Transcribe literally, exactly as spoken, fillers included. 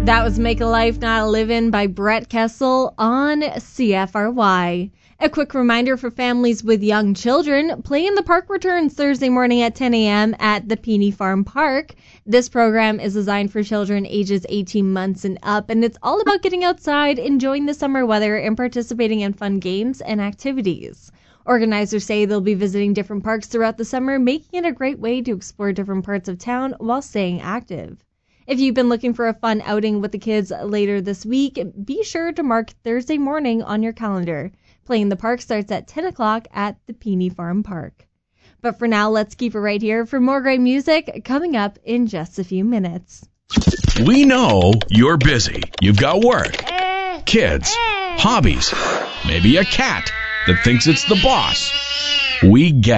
That was Make a Life Not a Livin' by Brett Kessel on C F R Y. A quick reminder for families with young children, Play in the Park returns Thursday morning at ten a.m. at the Peony Farm Park. This program is designed for children ages eighteen months and up, and it's all about getting outside, enjoying the summer weather, and participating in fun games and activities. Organizers say they'll be visiting different parks throughout the summer, making it a great way to explore different parts of town while staying active. If you've been looking for a fun outing with the kids later this week, be sure to mark Thursday morning on your calendar. Play in the Park starts at ten o'clock at the Peony Farm Park. But for now, let's keep it right here for more great music coming up in just a few minutes. We know you're busy. You've got work, kids, hobbies, maybe a cat that thinks it's the boss. We get